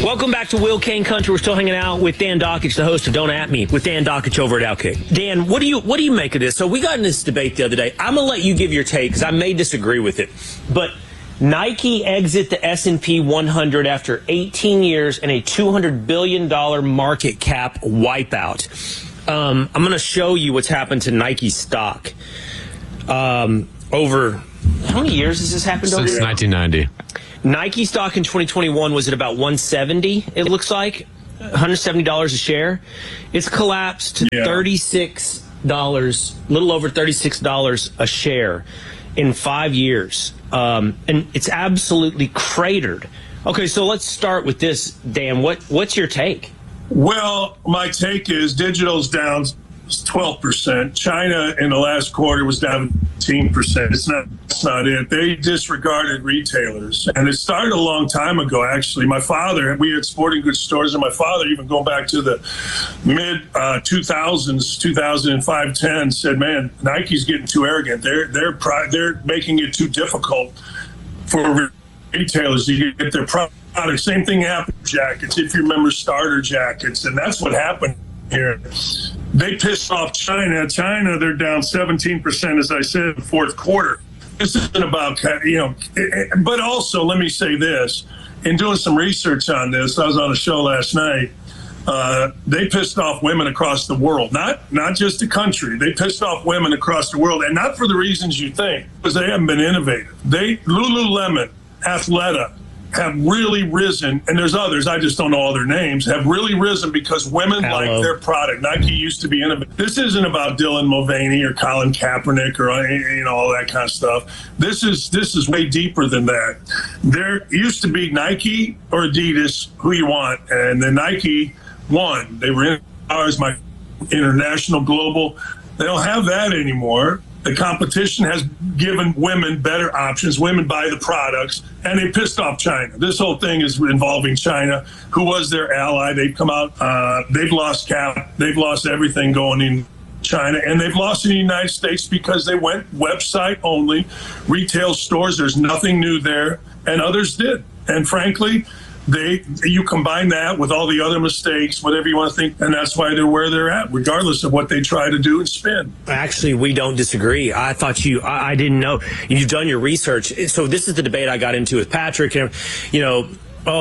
Welcome back to Will Kane Country. We're still hanging out with Dan Dakich, the host of Don't At Me, with Dan Dakich over at Outkick. Dan, what do you make of this? So we got in this debate the other day. I'm going to let you give your take because I may disagree with it. But Nike exit the S&P 100 after 18 years and a $200 billion market cap wipeout. I'm going to show you what's happened to Nike stock over how many years has this happened over? Since 1990. Nike stock in 2021 was at about 170. It looks like $170 a share. It's collapsed to $36, a little over $36 a share in 5 years, and it's absolutely cratered. Okay, so let's start with this, Dan. What's your take? Well, my take is digital's down 12%. China in the last quarter was down 18%. That's not it. They disregarded retailers. And it started a long time ago, actually. My father, we had sporting goods stores, and my father, even going back to the mid-2000s, 2005, 10, said, man, Nike's getting too arrogant. They're making it too difficult for retailers to get their product. Same thing happened with jackets, if you remember starter jackets. And that's what happened here. They pissed off China. China, they're down 17%, as I said, in the fourth quarter. This isn't about, but also let me say this. In doing some research on this, I was on a show last night. They pissed off women across the world, not just the country. They pissed off women across the world, and not for the reasons you think, because they haven't been innovative. Lululemon, Athleta, have really risen, and there's others, I just don't know all their names, have really risen because women like their product. Nike used to be innovative. This isn't about Dylan Mulvaney or Colin Kaepernick or all that kind of stuff. This is way deeper than that. There used to be Nike or Adidas, who you want, and then Nike won. They were in ours, my international, global. They don't have that anymore. The competition has given women better options. Women buy the products, and they pissed off China. This whole thing is involving China, who was their ally. They've come out, they've lost cap, they've lost everything going in China, and they've lost in the United States because they went website only, retail stores. There's nothing new there, and others did. And frankly, you combine that with all the other mistakes, whatever you want to think, and that's why they're where they're at, regardless of what they try to do and spin. Actually, we don't disagree. I thought I didn't know. You've done your research. So this is the debate I got into with Patrick. And, and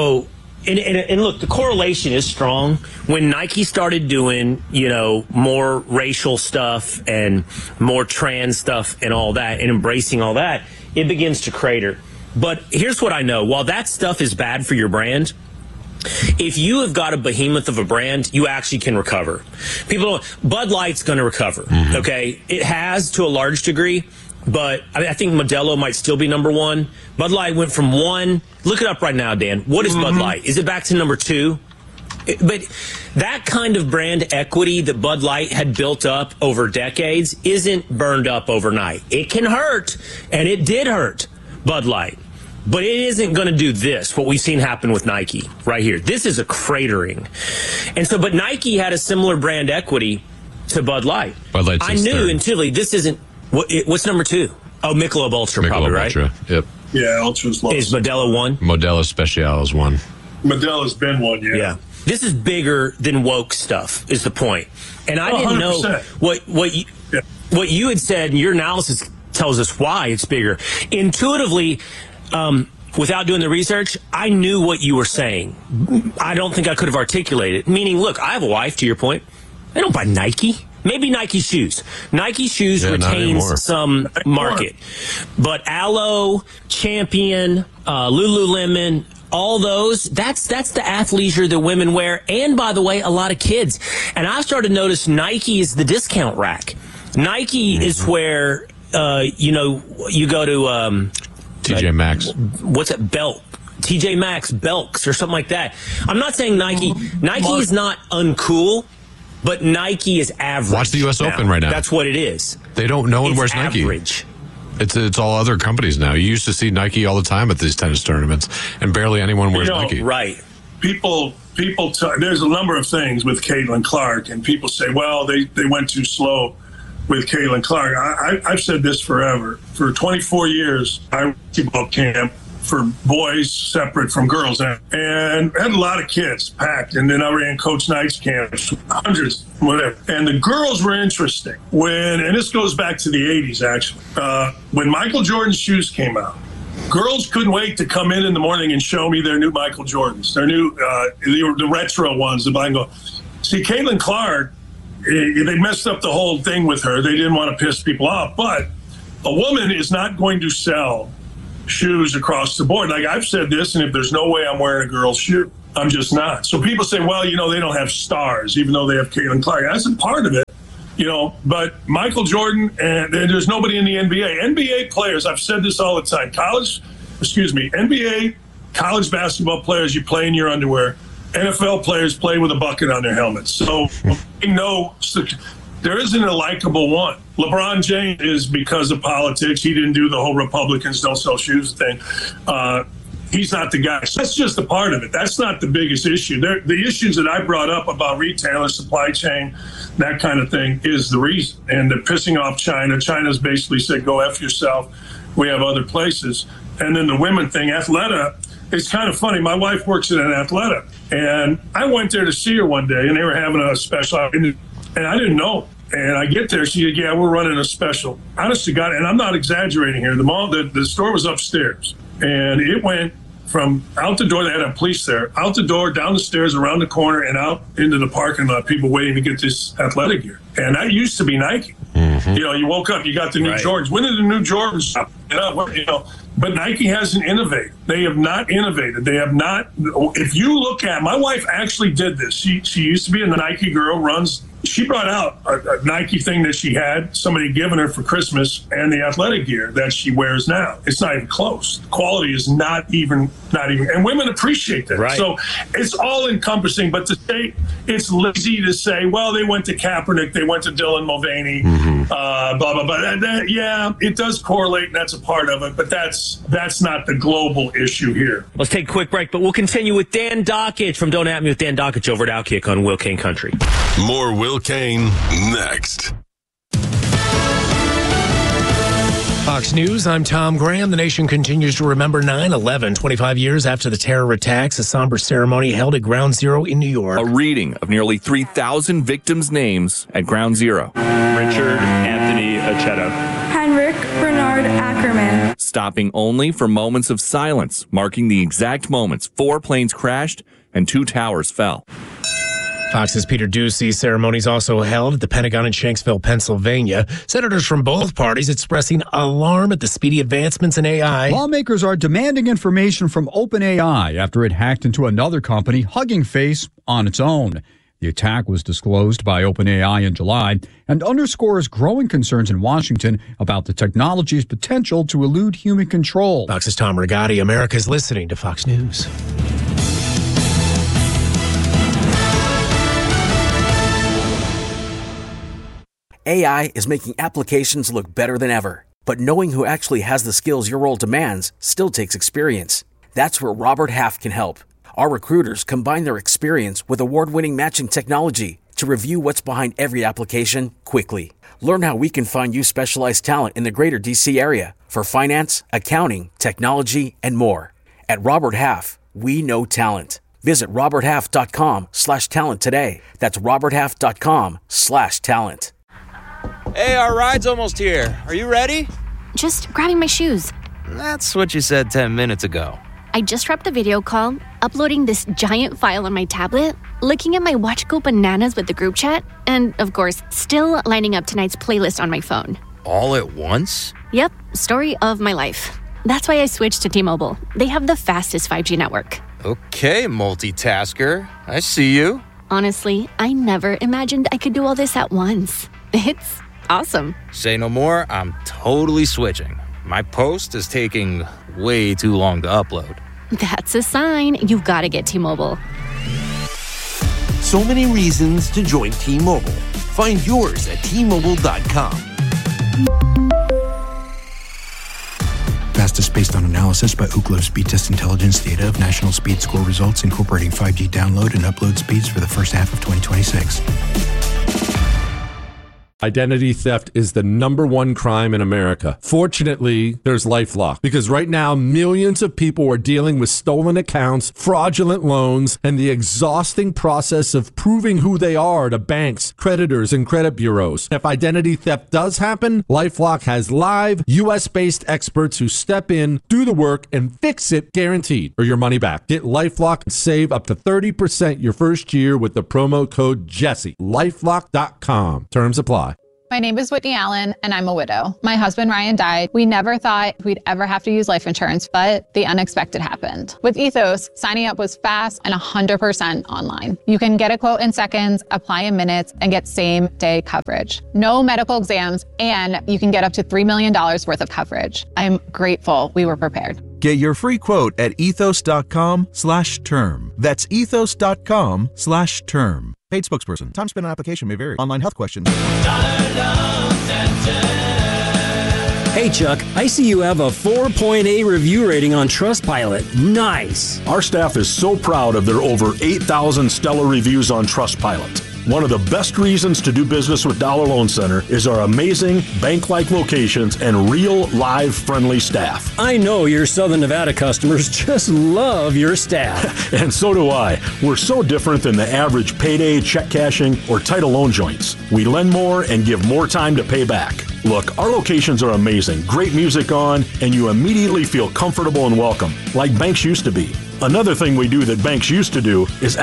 look, the correlation is strong. When Nike started doing, more racial stuff and more trans stuff and all that and embracing all that, it begins to crater. But here's what I know. While that stuff is bad for your brand, if you have got a behemoth of a brand, you actually can recover. Bud Light's going to recover, okay? It has to a large degree, but I think Modelo might still be number one. Bud Light went from one. Look it up right now, Dan. What is Bud Light? Is it back to number two? But that kind of brand equity that Bud Light had built up over decades isn't burned up overnight. It can hurt, and it did hurt Bud Light. But it isn't going to do this, what we've seen happen with Nike right here. This is a cratering. And so, but Nike had a similar brand equity to Bud Light. Bud Light's I knew intuitively this isn't, what's number two? Oh, Michelob Ultra, probably, right? Ultra, yep. Yeah, Ultra's low. Is Modelo one? Modelo Special is one. Modelo's been one, Yeah. This is bigger than woke stuff, is the point. And I didn't 100%. know what you had said, and your analysis tells us why it's bigger. Intuitively, without doing the research, I knew what you were saying. I don't think I could have articulated. Meaning, look, I have a wife, to your point. I don't buy Nike. Maybe Nike shoes. Nike shoes retains some market. But Alo, Champion, Lululemon, all those, that's the athleisure that women wear. And by the way, a lot of kids. And I've started to notice Nike is the discount rack. Nike is where, you go to, TJ Maxx. What's it? TJ Maxx, Belks, or something like that. I'm not saying Nike. Nike is not uncool, but Nike is average. Watch the U.S. Open right now. That's what it is. No one wears average. Nike. It's all other companies now. You used to see Nike all the time at these tennis tournaments, and barely anyone wears Nike. Right. People. There's a number of things with Caitlin Clark, and people say, well, they went too slow with Caitlin Clark. I've said this forever. For 24 years, I went to camp for boys separate from girls, and had a lot of kids packed. And then I ran Coach Knight's camps, hundreds, whatever. And the girls were interesting and this goes back to the 80s, actually. When Michael Jordan's shoes came out, girls couldn't wait to come in the morning and show me their new Michael Jordans, their new, the retro ones, the black and gold. See, Caitlin Clark, they messed up the whole thing with her. They didn't want to piss people off, but a woman is not going to sell shoes across the board. Like I've said this, and if there's no way I'm wearing a girl's shoe, I'm just not. So people say, well, they don't have stars, even though they have Caitlin Clark. That's a part of it, but Michael Jordan, and there's nobody in the NBA. NBA players, I've said this all the time, NBA, college basketball players, you play in your underwear. NFL players play with a bucket on their helmets. So there isn't a likable one. LeBron James is because of politics. He didn't do the whole Republicans don't sell shoes thing. He's not the guy. So that's just a part of it. That's not the biggest issue. The issues that I brought up about retailers, supply chain, that kind of thing is the reason. And they're pissing off China. China's basically said, go F yourself. We have other places. And then the women thing, Athleta, it's kind of funny. My wife works at an Athleta. And I went there to see her one day, and they were having a special, and I didn't know. And I get there, she said, yeah, we're running a special. Honest to God, and I'm not exaggerating here. The store was upstairs, and it went from out the door, they had a police there, out the door, down the stairs, around the corner, and out into the parking lot, people waiting to get this athletic gear. And that used to be Nike. Mm-hmm. You woke up, you got the new Jordans. When did the new Jordans stop? But Nike hasn't innovated. They have not innovated. They have not. If you look at, my wife actually did this. She used to be a Nike girl, she brought out a Nike thing that she had somebody given her for Christmas, and the athletic gear that she wears now. It's not even close. The quality is not even, and women appreciate that. Right. So it's all encompassing, but to say, it's lazy to say, well, they went to Kaepernick, they went to Dylan Mulvaney, blah, blah, blah. Yeah, it does correlate, and that's a part of it, but that's not the global issue here. Let's take a quick break, but we'll continue with Dan Dockich from Don't At Me with Dan Dockich over at Outkick on Will Kane Country. More Will Kane next. Fox News, I'm Tom Graham. The nation continues to remember 9/11, 25 years after the terror attacks. A somber ceremony held at Ground Zero in New York. A reading of nearly 3,000 victims' names at Ground Zero. Richard Anthony Acheta. Henrik Bernard Ackerman. Stopping only for moments of silence, marking the exact moments 4 planes crashed and 2 towers fell. Fox's Peter Doocy. Ceremonies also held at the Pentagon in Shanksville, Pennsylvania. Senators from both parties expressing alarm at the speedy advancements in AI. Lawmakers are demanding information from OpenAI after it hacked into another company, Hugging Face, on its own. The attack was disclosed by OpenAI in July and underscores growing concerns in Washington about the technology's potential to elude human control. Fox's Tom Rigotti. America's listening to Fox News. AI is making applications look better than ever. But knowing who actually has the skills your role demands still takes experience. That's where Robert Half can help. Our recruiters combine their experience with award-winning matching technology to review what's behind every application quickly. Learn how we can find you specialized talent in the greater D.C. area for finance, accounting, technology, and more. At Robert Half, we know talent. Visit roberthalf.com/talent today. That's roberthalf.com/talent. Hey, our ride's almost here. Are you ready? Just grabbing my shoes. That's what you said 10 minutes ago. I just wrapped a video call, uploading this giant file on my tablet, looking at my watch go bananas with the group chat, and, of course, still lining up tonight's playlist on my phone. All at once? Yep, story of my life. That's why I switched to T-Mobile. They have the fastest 5G network. Okay, multitasker. I see you. Honestly, I never imagined I could do all this at once. It's awesome. Say no more, I'm totally switching. My post is taking way too long to upload. That's a sign you've got to get T-Mobile. So many reasons to join T-Mobile. Find yours at T-Mobile.com. Fastest based on analysis by Ookla Speed Test Intelligence data of national speed score results incorporating 5G download and upload speeds for the first half of 2026. Identity theft is the #1 crime in America. Fortunately, there's LifeLock, because right now millions of people are dealing with stolen accounts, fraudulent loans, and the exhausting process of proving who they are to banks, creditors, and credit bureaus. If identity theft does happen, LifeLock has live, US-based experts who step in, do the work, and fix it guaranteed, or your money back. Get LifeLock and save up to 30% your first year with the promo code Jesse. LifeLock.com. Terms apply. My name is Whitney Allen, and I'm a widow. My husband, Ryan, died. We never thought we'd ever have to use life insurance, but the unexpected happened. With Ethos, signing up was fast and 100% online. You can get a quote in seconds, apply in minutes, and get same-day coverage. No medical exams, and you can get up to $3 million worth of coverage. I'm grateful we were prepared. Get your free quote at ethos.com/term. That's ethos.com/term. Paid spokesperson. Time spent on application may vary. Online health questions. Hey, Chuck, I see you have a 4.8 review rating on Trustpilot. Nice. Our staff is so proud of their over 8,000 stellar reviews on Trustpilot. One of the best reasons to do business with Dollar Loan Center is our amazing bank-like locations and real, live, friendly staff. I know your Southern Nevada customers just love your staff. And so do I. We're so different than the average payday, check cashing, or title loan joints. We lend more and give more time to pay back. Look, our locations are amazing, great music on, and you immediately feel comfortable and welcome, like banks used to be. Another thing we do that banks used to do is